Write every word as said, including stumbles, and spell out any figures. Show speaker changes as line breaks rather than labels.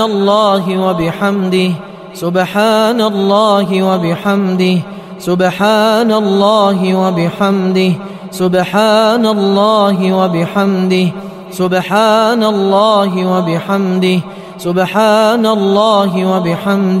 الله وبحمده سبحان الله وبحمده سبحان الله وبحمده سبحان الله وبحمده سبحان الله وبحمده سبحان الله وبحمده